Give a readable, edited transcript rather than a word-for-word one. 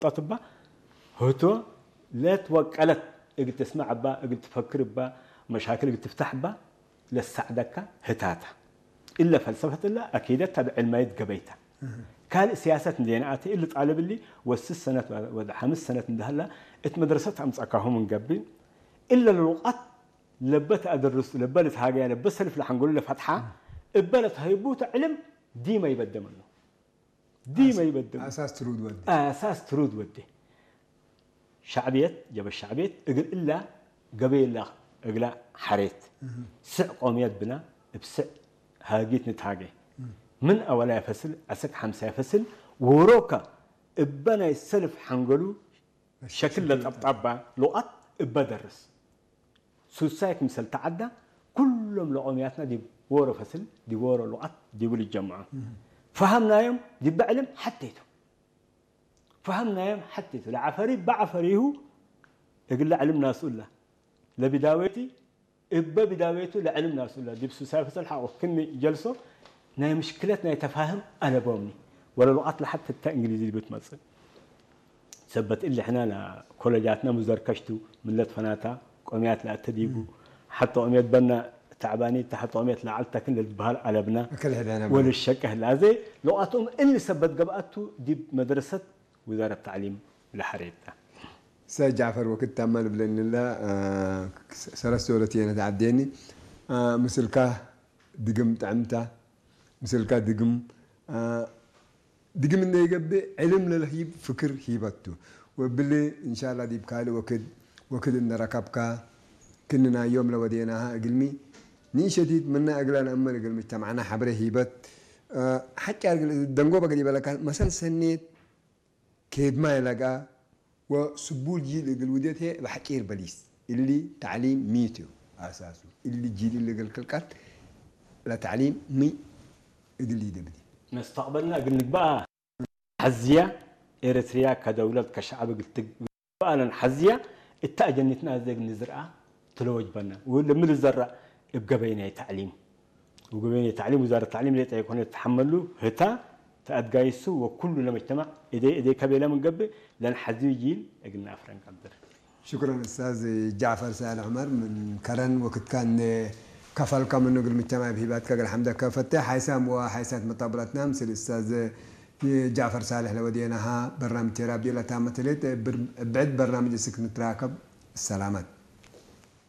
طبعا هتو لا توكلت اجت تسمع با اجت تفكر با مشاكل اجت تفتح با للسعدك هتاتا الا فلسفه الله اكيد تبع علميت قبيتها كان سياسه ديناتي اللي طالب لي وسس سنه ولا 5 سنه اندهلا ات مدرسه امصقاهم من قبل الا الوقت لبت ادرس لبلت حاجه لبس الف حنقول له فتحه ابلت هيبوت علم ديما يبدل منه ديما يبدل اساس ترود ودي شعبيت جاب الشعبيت اقل الا قبيل اقلا حريت سع قوميات بنا بسع هاجيت نتهاجي من اولا فصل اسك 5 فصل وروكا ابنا السلف حنقولو شكل الطبطبه لقط ابدرس سوسايك مثل تعدى كلهم لقومياتنا دي ورا فصل دي ورا لقط دي ولي الجماعه فهمنا يوم دي بعلم حتيته فهمنا يوم حتيته العفري بعفريه يقول له علم ناس الله لبداوتي ابا بداوته لعلم ناس الله دي بسوسايك فصل حق كني جلسه ناي مشكلتنا يتفاهم انا بومني ولا لغات لحتى الانجليزي اللي بتمثل ثبت اللي احنا كولجاتنا مزركشتو ملت فناتا قوميات لا تديبو حتى قوميات بنا تعبانين تحت قوميات لعلتك اللي البهار قلبنا ولا الشكه لازم لغاتهم اللي ثبت قبأته دي مدرسه وزاره التعليم لحريتها سيد جعفر وقت تعمل بلن الله سرس سورتين تعديني مثلك دقم تعمته مثلك دقم دقم إنه يجب علم للهيب فكر هيبته وباللي إن شاء الله دي بكالي وكد إن ركبك كنا يوم لو وديناها أقلمي ني شديد منا أقلنا أمر أقلمي معنا حبره هيبت حتى الدنقو بقدي بالك مثلا سنيت كيد ما يلقى وسبول جيل الوديت هي بحكير بليس اللي تعليم ميتو أساسه اللي جيل اللي قال كلكات لا تعليم مي اللي يدبدي نستقبلنا قلنا بقى حزية إريتريا كدولة كشعب قلت بقى لنا حزية التأجنتنا زي النزرعة تلوج بنا ولما الزرع يبقى بينه تعليم وبين تعليم وزارة التعليم اللي يكون يتحملوا هتا تأدقايسو وكل المجتمع إيدي كبيرة من قبل لأن حزية جيل قلنا أفرن قدر شكرا أستاذ جعفر سال عمر من كرن وقت كان كفل كم إنه قل مجتمع بهبات كقل حمدا كفتح حيسام وحيسات مطابرتنا مثل الأستاذ جعفر صالح لو وديناها برنامج ترابي لا تامة بعد برنامج سكن تراكب السلامات